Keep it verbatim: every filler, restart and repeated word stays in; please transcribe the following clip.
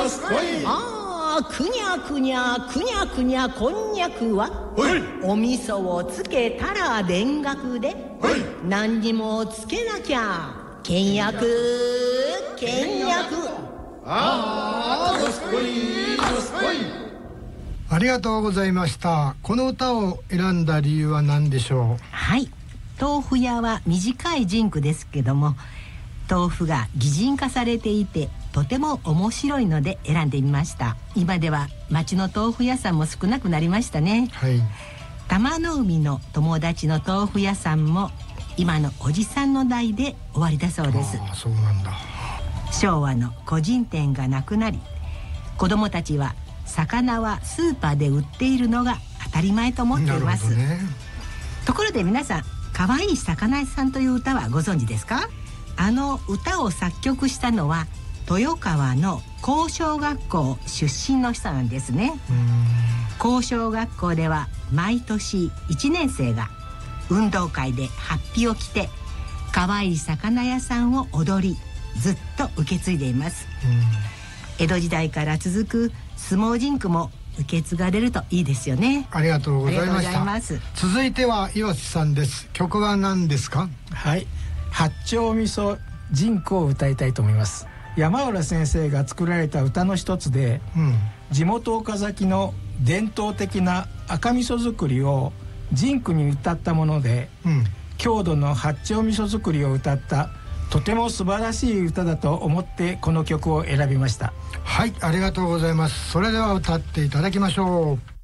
どすこい。 ああ、くにゃくにゃくにゃくにゃこんにゃくはお味噌をつけたら田楽で何にもつけなきゃ倹約倹約。 ああ、どすこいどすこい。 ありがとうございました。この歌を選んだ理由は何でしょう？ はい、豆腐屋は短い人句ですけども、豆腐が擬人化されていてとても面白いので選んでみました。今では町の豆腐屋さんも少なくなりましたね。 はい。 玉の海の友達の豆腐屋さんも今のおじさんの代で終わりだそうです。 ああ、そうなんだ。 昭和の個人店がなくなり、子どもたちは魚はスーパーで売っているのが当たり前と思っています。 なるほどね。 ところで皆さん、かわいい魚屋さんという歌はご存知ですか？あの歌を作曲したのは豊川の高小学校出身の人なんですね。高小学校では毎年いちねん生が運動会でハッピを着てかわいい魚屋さんを踊り、ずっと受け継いでいます。江戸時代から続く相撲人句も受け継がれるといいですよね。 ありがとうございました。 ありがとうございます。 続いては岩瀬さんです。曲は何ですか？ はい、八丁味噌人句を歌いたいと思います。山浦先生が作られた歌の一つで、うん、地元岡崎の伝統的な赤味噌作りを人句に歌ったもので、うん、郷土の八丁味噌作りを歌ったとても素晴らしい歌だと思ってこの曲を選びました。 はい、ありがとうございます。それでは歌っていただきましょう。